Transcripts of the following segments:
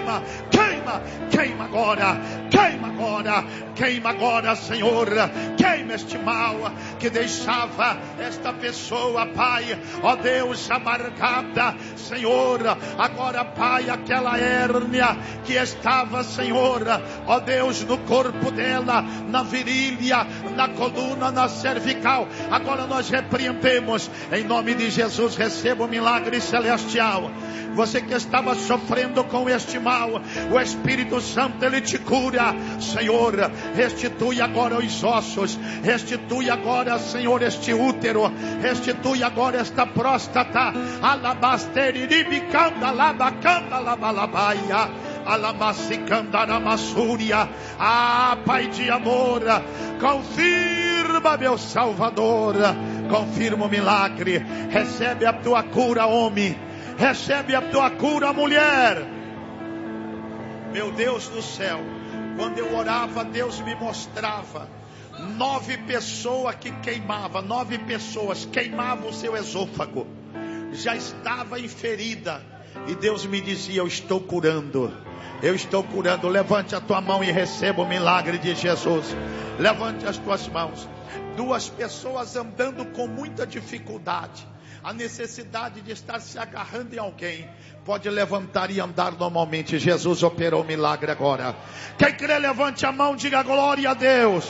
queima, queima, queima agora, queima agora, queima agora, Senhor, queima este mal que deixava esta pessoa, Pai, ó Deus, amargada, Senhor, agora, Pai, aquela hérnia que estava, Senhor, ó Deus, no corpo dela, na virilha, na coluna, na cervical, agora nós repreendemos, em nome de Jesus, receba o milagre celestial. Você que estava sofrendo com este mal, o Espírito Santo, Ele te cura, Senhor, restitui agora os ossos, restitui agora, Senhor, este útero, restitui agora esta próstata, alabasteribicanda, labacanda, labalabaia, alamassicandaramasúria. Ah, Pai de amor, confirma, meu Salvador, confirma o milagre, recebe a tua cura, homem, recebe a tua cura, mulher. Meu Deus do céu, quando eu orava, Deus me mostrava 9 pessoas que queimavam, 9 pessoas queimavam o seu esôfago, já estava ferida, e Deus me dizia: eu estou curando, eu estou curando. Levante a tua mão e receba o milagre de Jesus. Levante as tuas mãos. 2 pessoas andando com muita dificuldade, a necessidade de estar se agarrando em alguém, pode levantar e andar normalmente. Jesus operou o milagre agora. Quem crê, levante a mão, diga glória a Deus.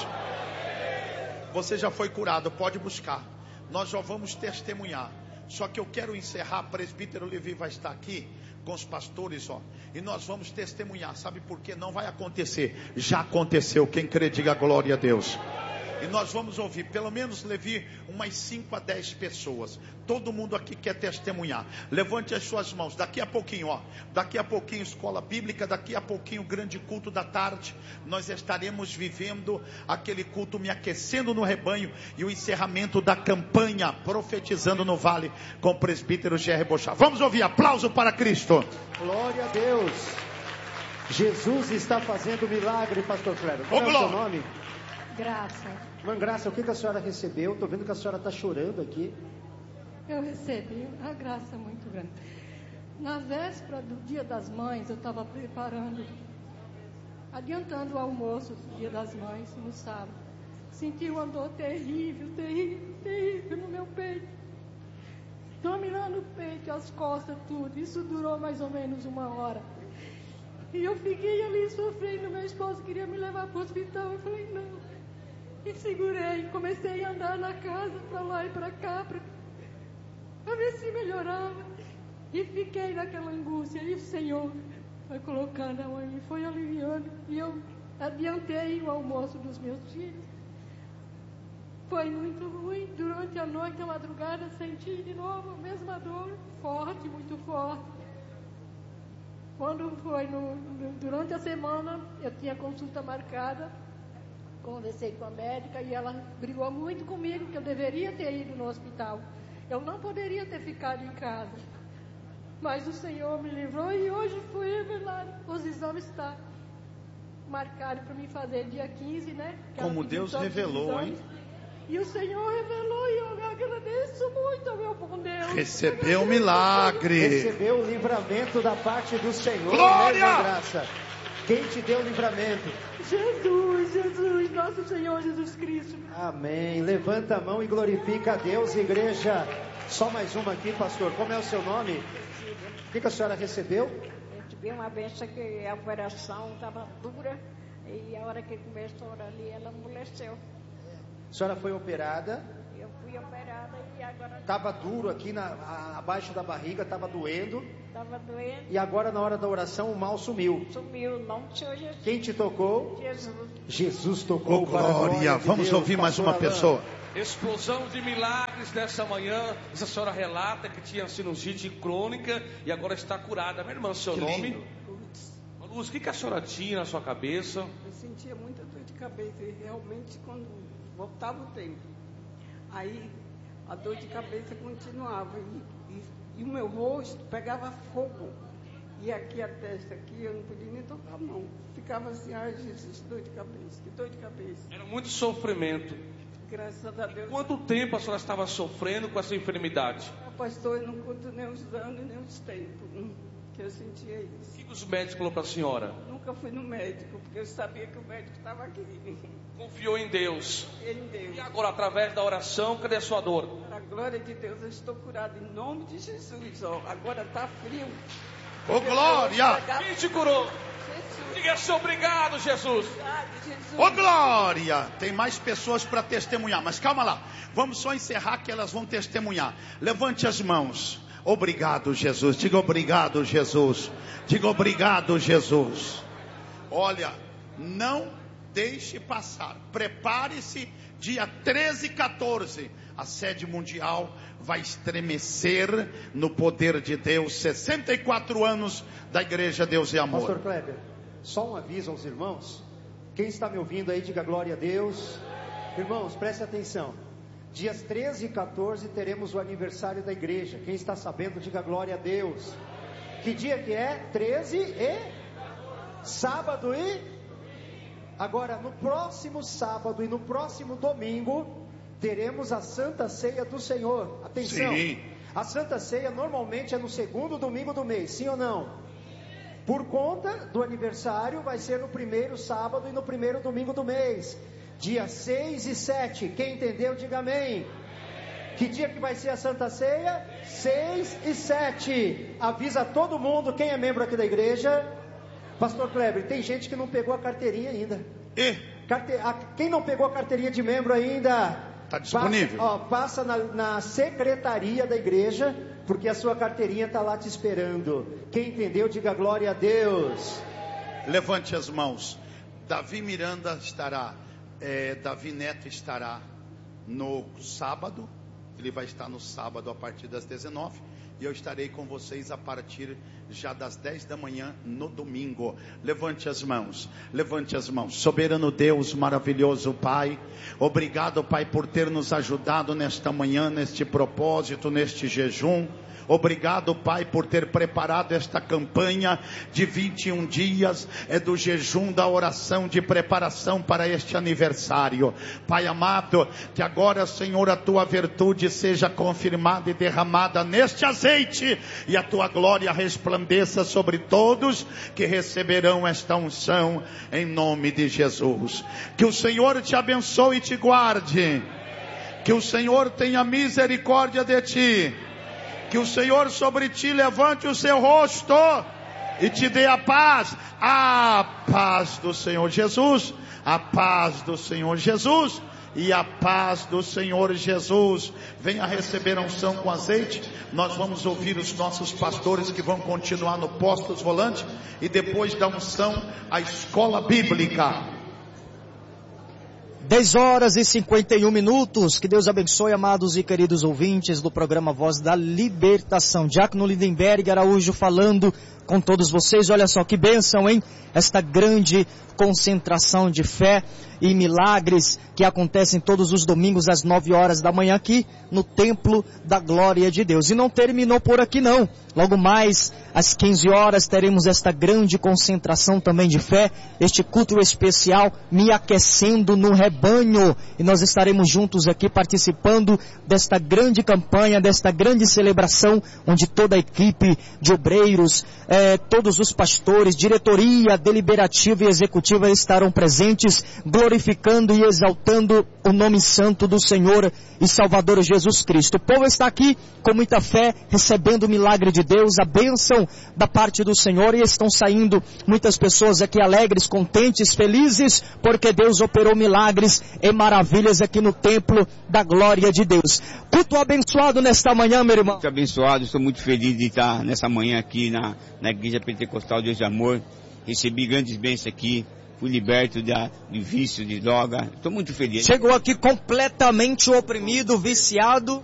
Você já foi curado, pode buscar. Nós já vamos testemunhar. Só que eu quero encerrar. Presbítero Levi vai estar aqui com os pastores, ó, e nós vamos testemunhar. Sabe por quê? Não vai acontecer, já aconteceu. Quem crê, diga glória a Deus. E nós vamos ouvir, pelo menos, Levi, umas 5 a 10 pessoas. Todo mundo aqui quer testemunhar. Levante as suas mãos. Daqui a pouquinho, ó, daqui a pouquinho escola bíblica, daqui a pouquinho grande culto da tarde. Nós estaremos vivendo aquele culto Me Aquecendo no Rebanho e o encerramento da campanha Profetizando no Vale com o presbítero G.R. Bochá. Vamos ouvir, aplauso para Cristo. Glória a Deus. Jesus está fazendo milagre, pastor Cleber. Qual é o seu nome? Graça. Irmã Graça, o que a senhora recebeu? Estou vendo que a senhora está chorando aqui. Eu recebi uma graça muito grande. Na véspera do Dia das Mães, eu estava preparando, adiantando o almoço do Dia das Mães, no sábado. Senti uma dor terrível, terrível, terrível no meu peito. Dominando o peito, as costas, tudo. Isso durou mais ou menos 1 hora. E eu fiquei ali sofrendo. Meu esposo queria me levar para o hospital. Eu falei, não. E segurei, comecei a andar na casa, para lá e para cá, para ver se melhorava. E fiquei naquela angústia. E o Senhor foi colocando a mão e foi aliviando. E eu adiantei o almoço dos meus filhos. Foi muito ruim. Durante a noite, a madrugada, senti de novo a mesma dor, forte, muito forte. Quando foi durante a semana, eu tinha consulta marcada. Conversei com a médica e ela brigou muito comigo que eu deveria ter ido no hospital. Eu não poderia ter ficado em casa. Mas o Senhor me livrou e hoje fui revelado. Os exames estão marcados para me fazer dia 15, né? Como Deus revelou, hein? E o Senhor revelou e eu agradeço muito ao meu bom Deus. Recebeu o milagre. Recebeu o livramento da parte do Senhor. Glória! Né, Graça? Quem te deu o livramento? Jesus, Jesus, nosso Senhor Jesus Cristo. Amém. Levanta a mão e glorifica a Deus, igreja. Só mais uma aqui, pastor. Como é o seu nome? O que a senhora recebeu? Eu tive uma benção que a operação estava dura e a hora que começou a orar ali, ela amoleceu. A senhora foi operada? Eu fui operada e agora... Estava duro aqui abaixo da barriga, estava doendo. Estava doendo. E agora na hora da oração o mal sumiu. Sumiu, não Senhor Jesus. Quem te tocou? Jesus. Jesus tocou. Oh, glória. Vamos ouvir mais uma pessoa. Explosão de milagres nessa manhã. Essa senhora relata que tinha sinusite crônica e agora está curada. Minha irmã, seu nome? Luz, o que a senhora tinha na sua cabeça? Eu sentia muita dor de cabeça e realmente quando voltava o tempo. Aí a dor de cabeça continuava e o meu rosto pegava fogo. E aqui a testa, aqui, eu não podia nem tocar a mão. Ficava assim, ai Jesus, dor de cabeça, que dor de cabeça. Era muito sofrimento. Graças a Deus. Quanto tempo a senhora estava sofrendo com essa enfermidade? Pastor, eu não conto nem os anos, nem os tempos. que eu sentia isso. O que os médicos falaram para a senhora? Nunca fui no médico, porque eu sabia que o médico estava aqui. Confiou em Deus. Em Deus. E agora, através da oração, cadê a sua dor? Para a glória de Deus, eu estou curado em nome de Jesus. Ó. Agora está frio. Ô, glória! Quem te curou? Diga assim, obrigado, Jesus. Ô, glória! Tem mais pessoas para testemunhar, mas calma lá. Vamos só encerrar que elas vão testemunhar. Levante as mãos. Obrigado, Jesus. Diga obrigado, Jesus. Diga obrigado, Jesus. Olha, não deixe passar. Prepare-se, dia 13 e 14. A sede mundial vai estremecer no poder de Deus. 64 anos da Igreja Deus e Amor. Pastor Kleber, só um aviso aos irmãos. Quem está me ouvindo aí, diga glória a Deus. Irmãos, preste atenção. Dias 13 e 14 teremos o aniversário da igreja. Quem está sabendo, diga glória a Deus. Que dia que é? 13 e sábado e... Agora, no próximo sábado e no próximo domingo, teremos a Santa Ceia do Senhor. Atenção. Sim. A Santa Ceia normalmente é no segundo domingo do mês, sim ou não? Por conta do aniversário, vai ser no primeiro sábado e no primeiro domingo do mês. Dia 6 e 7, quem entendeu, diga amém. Que dia que vai ser a Santa Ceia? 6 e 7. Avisa todo mundo, quem é membro aqui da igreja. Pastor Kleber, tem gente que não pegou a carteirinha ainda. Quem não pegou a carteirinha de membro ainda? Está disponível. Passa na secretaria da igreja, porque a sua carteirinha está lá te esperando. Quem entendeu, diga glória a Deus. Levante as mãos. Davi Miranda estará, Davi Neto estará no sábado. Ele vai estar no sábado a partir das 19. E eu estarei com vocês a partir já das 10 da manhã no domingo. Levante as mãos, levante as mãos. Soberano Deus, maravilhoso Pai, obrigado, Pai, por ter nos ajudado nesta manhã, neste propósito, neste jejum. Obrigado, Pai, por ter preparado esta campanha de 21 dias, do jejum, da oração, de preparação para este aniversário. Pai amado, que agora, Senhor, a tua virtude seja confirmada e derramada neste azeite, e a tua glória resplandeça sobre todos que receberão esta unção, em nome de Jesus. Que o Senhor te abençoe e te guarde. Que o Senhor tenha misericórdia de ti. Que o Senhor sobre ti levante o seu rosto e te dê a paz do Senhor Jesus, a paz do Senhor Jesus e a paz do Senhor Jesus. Venha receber a unção com azeite. Nós vamos ouvir os nossos pastores que vão continuar no Postos Volante, e depois da unção, a escola bíblica. 10 horas e 51 minutos. Que Deus abençoe, amados e queridos ouvintes do programa Voz da Libertação. Diácono Lindenberg Araújo falando com todos vocês. Olha só que bênção, hein? Esta grande concentração de fé e milagres que acontecem todos os domingos às 9 horas da manhã aqui no Templo da Glória de Deus. E não terminou por aqui não. Logo mais às 15 horas teremos esta grande concentração também de fé, este culto especial, Me Aquecendo no Rebanho. E nós estaremos juntos aqui participando desta grande campanha, desta grande celebração, onde toda a equipe de obreiros, todos os pastores, diretoria deliberativa e executiva estarão presentes, glorificando e exaltando o nome santo do Senhor e Salvador Jesus Cristo. O povo está aqui com muita fé, recebendo o milagre de Deus, a bênção da parte do Senhor, e estão saindo muitas pessoas aqui alegres, contentes, felizes, porque Deus operou milagres e maravilhas aqui no Templo da Glória de Deus. Culto abençoado nesta manhã, meu irmão. Muito abençoado, estou muito feliz de estar nessa manhã aqui na Igreja Pentecostal Deus de Amor. Recebi grandes bênçãos aqui. Fui liberto do vício de droga. Estou muito feliz. Chegou aqui completamente oprimido, viciado.